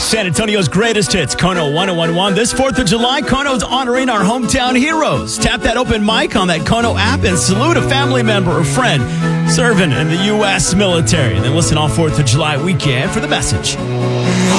San Antonio's greatest hits, Kono 1011. This 4th of July, Kono's honoring our hometown heroes. Tap that open mic on that Kono app and salute a family member or friend serving in the U.S. military. Then listen all 4th of July weekend for the message.